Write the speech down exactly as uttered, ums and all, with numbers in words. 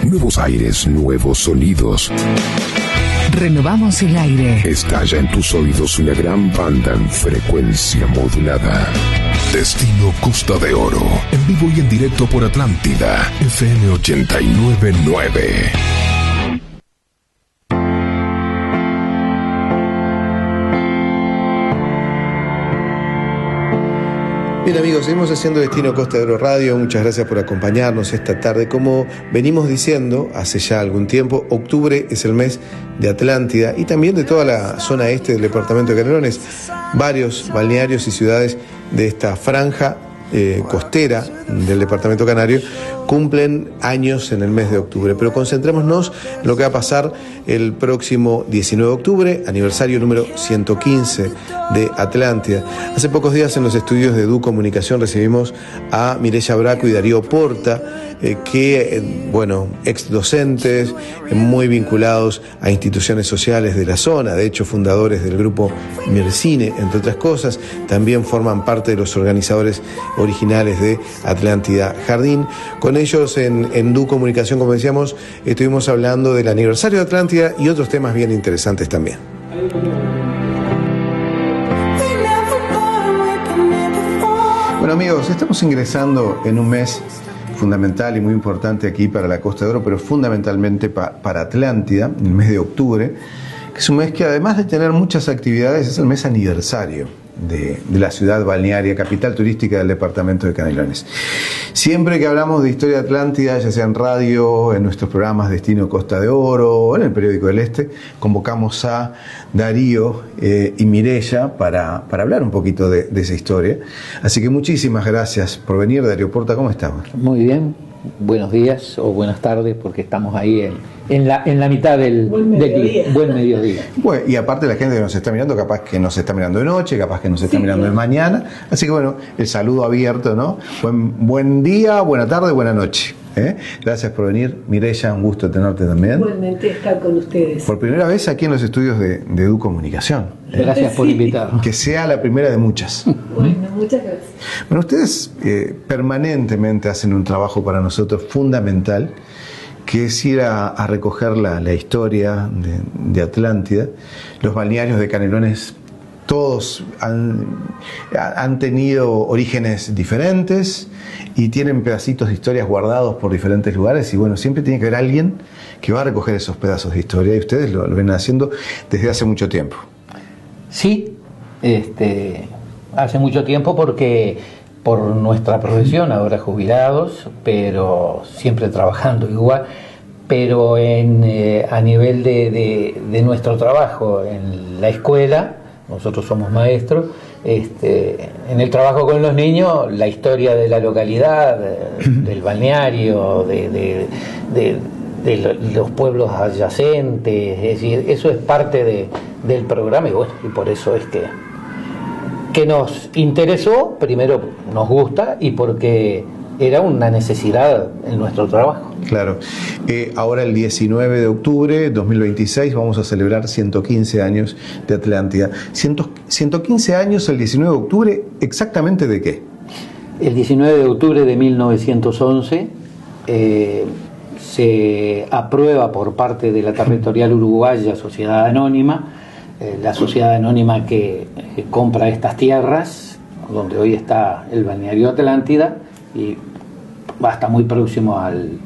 Nuevos aires, nuevos sonidos. Renovamos el aire. Estalla en tus oídos una gran banda en frecuencia modulada. Destino Costa de Oro. En vivo y en directo por Atlántida. F M ochenta y nueve punto nueve. Bien amigos, seguimos haciendo Destino Costa de Oro Radio. Muchas gracias por acompañarnos esta tarde. Como venimos diciendo hace ya algún tiempo, octubre es el mes de Atlántida y también de toda la zona este del departamento de Canelones. Varios balnearios y ciudades de esta franja eh, costera del departamento canario cumplen años en el mes de octubre, pero concentrémonos en lo que va a pasar el próximo diecinueve de octubre, aniversario número ciento quince de Atlántida. Hace pocos días en los estudios de Du Comunicación recibimos a Mireya Braco y Darío Porta, eh, que, eh, bueno, ex docentes, eh, muy vinculados a instituciones sociales de la zona, de hecho fundadores del grupo Mircine, entre otras cosas, también forman parte de los organizadores originales de Atlántida Jardín. Con ellos en, en Du Comunicación, como decíamos, estuvimos hablando del aniversario de Atlántida y otros temas bien interesantes también. Bueno amigos, estamos ingresando en un mes fundamental y muy importante aquí para la Costa de Oro, pero fundamentalmente pa, para Atlántida, el mes de octubre, que es un mes que además de tener muchas actividades, es el mes aniversario De, de la ciudad balnearia, capital turística del departamento de Canelones. Siempre que hablamos de historia de Atlántida, ya sea en radio, en nuestros programas Destino Costa de Oro o en el periódico del Este, convocamos a Darío eh, y Mireya para, para hablar un poquito de, de esa historia. Así que muchísimas gracias por venir. Darío Porta, ¿cómo estamos? Muy bien, buenos días o buenas tardes, porque estamos ahí en, en, la, en la mitad del, buen mediodía. Del buen mediodía. Bueno, y aparte la gente que nos está mirando, capaz que nos está mirando de noche, capaz que nos está sí, mirando claro. de mañana. Así que bueno, el saludo abierto, ¿no? Buen, buen día, buena tarde, buena noche. ¿eh? Gracias por venir. Mireya, un gusto tenerte también. Igualmente estar con ustedes. Por primera vez aquí en los estudios de, de Du Comunicación. Gracias por sí. invitarnos. Que sea la primera de muchas. Bueno, muchas gracias. Bueno, ustedes eh, permanentemente hacen un trabajo para nosotros fundamental, que es ir a, a recoger la, la historia de, de Atlántida. Los balnearios de Canelones todos han, han tenido orígenes diferentes y tienen pedacitos de historias guardados por diferentes lugares, y bueno, siempre tiene que haber alguien que va a recoger esos pedazos de historia, y ustedes lo, lo vienen haciendo desde hace mucho tiempo. Sí, este, hace mucho tiempo, porque por nuestra profesión, ahora jubilados, pero siempre trabajando igual, pero en, eh, a nivel de, de, de nuestro trabajo en la escuela, nosotros somos maestros, este, en el trabajo con los niños, la historia de la localidad, del balneario, de, de, de, de los pueblos adyacentes, es decir, eso es parte de, del programa, y bueno, y por eso es que que nos interesó, primero nos gusta y porque era una necesidad en nuestro trabajo. Claro. Eh, ahora el diecinueve de octubre de dos mil veintiséis vamos a celebrar ciento quince años de Atlántida. ciento quince años el diecinueve de octubre, ¿exactamente de qué? El diecinueve de octubre de mil novecientos once eh, se aprueba por parte de la Territorial Uruguaya Sociedad Anónima, eh, la sociedad anónima que, que compra estas tierras, donde hoy está el balneario Atlántida, y va a estar muy próximo al